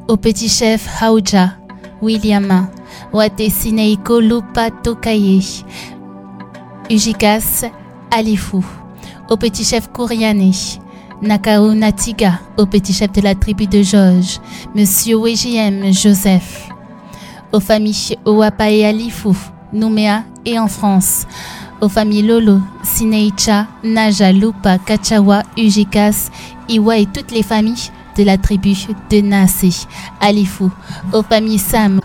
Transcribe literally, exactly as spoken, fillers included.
au petit chef Hauja, Williama, Wate Sineiko Lupa Tokaye, Ujikas Alifu, au petit chef Kouriane, Nakao Natiga, au petit chef de la tribu de Georges, Monsieur W J M Joseph, aux familles Owapa et Alifu, Nouméa et en France, aux familles Lolo, Sineicha, Naja, Lupa, Kachawa, Ujikas, Iwa et toutes les familles de la tribu de Nassé, Alifu, aux familles Sam,